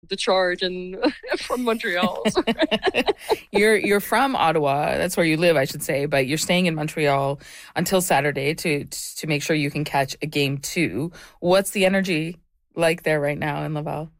the Charge and from Montreal. So, You're from Ottawa. That's where you live, I should say, but you're staying in Montreal until Saturday to make sure you can catch a game two. What's the energy like there right now in Laval?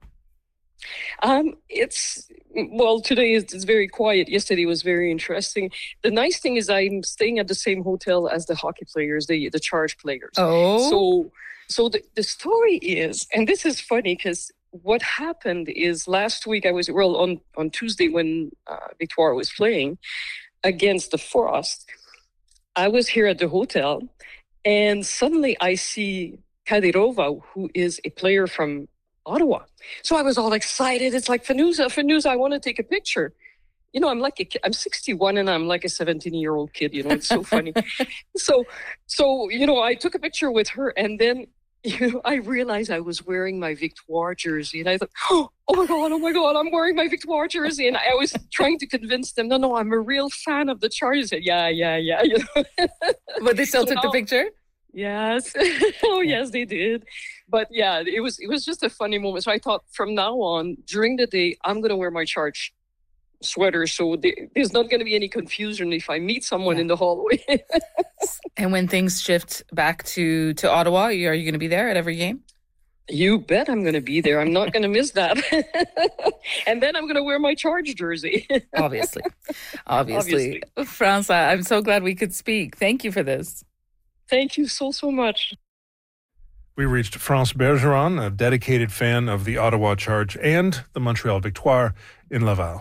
it's well, today is very quiet. Yesterday was very interesting. The nice thing is I'm staying at the same hotel as the hockey players, the Charge players. Oh, So the story is, and this is funny because what happened is last week I was well on Tuesday when Victoire was playing against the Frost. I was here at the hotel, and suddenly I see Kadyrova, who is a player from Ottawa. So I was all excited. It's like Fanuza, I want to take a picture. I'm like I'm 61 and I'm like a 17-year-old kid. It's so funny. So, I took a picture with her, and then I realized I was wearing my Victoire jersey, and I thought, oh my god, I'm wearing my Victoire jersey, and I was trying to convince them, no, I'm a real fan of the Chargers. Said, yeah. but they still So took the now, picture? yes, oh yes, they did. But yeah, it was just a funny moment. So I thought from now on, during the day, I'm gonna wear my Charge sweater, so there's not going to be any confusion if I meet someone Yeah. in the hallway. And when things shift back to Ottawa, are you going to be there at every game? You bet I'm going to be there. I'm not going to miss that. And then I'm going to wear my Charge jersey. Obviously. Obviously. Obviously. Franca, I'm so glad we could speak. Thank you for this. Thank you so much. We reached France Bergeron, a dedicated fan of the Ottawa Charge and the Montreal Victoire in Laval.